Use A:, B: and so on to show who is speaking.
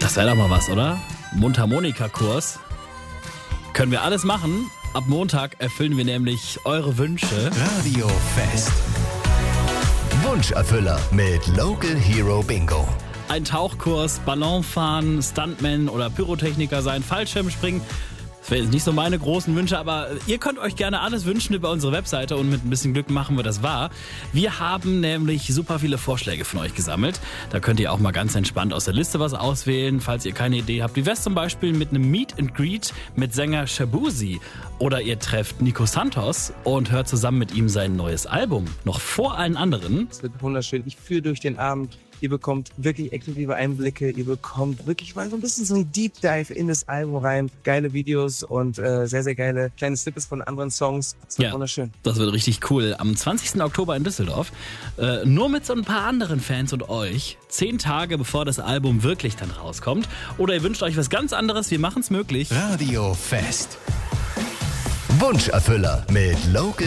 A: Das wäre doch mal was, oder? Mundharmonika-Kurs. Können wir alles machen. Ab Montag erfüllen wir nämlich eure Wünsche.
B: Radio Fest. Wunscherfüller mit Local Hero Bingo.
A: Ein Tauchkurs, Ballonfahren, Stuntman oder Pyrotechniker sein, Fallschirmspringen. Das wären jetzt nicht so meine großen Wünsche, aber ihr könnt euch gerne alles wünschen über unsere Webseite und mit ein bisschen Glück machen wir das wahr. Wir haben nämlich super viele Vorschläge von euch gesammelt. Da könnt ihr auch mal ganz entspannt aus der Liste was auswählen, falls ihr keine Idee habt. Wie wär's zum Beispiel mit einem Meet and Greet mit Sänger Shabuzi? Oder ihr trefft Nico Santos und hört zusammen mit ihm sein neues Album. Noch vor allen anderen.
C: Es wird wunderschön. Ich führe durch den Abend. Ihr bekommt wirklich exklusive Einblicke. Ihr bekommt wirklich mal so ein bisschen so ein Deep Dive in das Album rein. Geile Videos und sehr, sehr geile kleine Snippets von anderen Songs. Das wird wunderschön.
A: Das wird richtig cool. Am 20. Oktober in Düsseldorf. Nur mit so ein paar anderen Fans und euch. 10 Tage bevor das Album wirklich dann rauskommt. Oder ihr wünscht euch was ganz anderes. Wir machen es möglich.
B: Radio Fest. Wunscherfüller mit Local